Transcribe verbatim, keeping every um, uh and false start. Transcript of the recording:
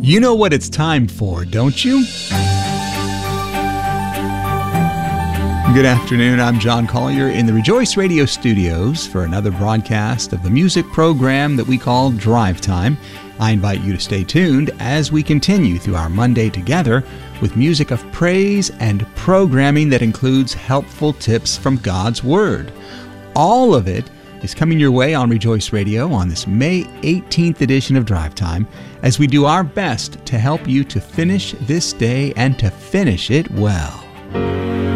You know what it's time for, don't you? Good afternoon, I'm John Collier in the Rejoice Radio studios for another broadcast of the music program that we call Drive Time. I invite you to stay tuned as we continue through our Monday together with music of praise and programming that includes helpful tips from God's Word. All of it is coming your way on Rejoice Radio on this May eighteenth edition of Drive Time as we do our best to help you to finish this day and to finish it well.